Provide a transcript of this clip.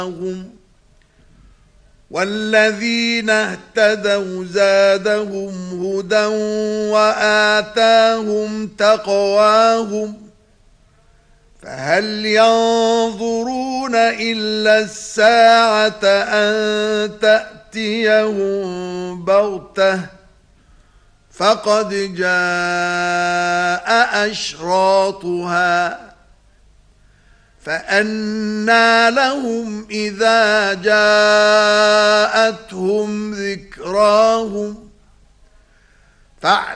والذين اهتدوا زادهم هدى وآتاهم تقواهم فهل ينظرون إلا الساعة أن تأتيهم بغتة فقد جاء أشراطها فأنى لهم إذا جاءتهم ذكراهم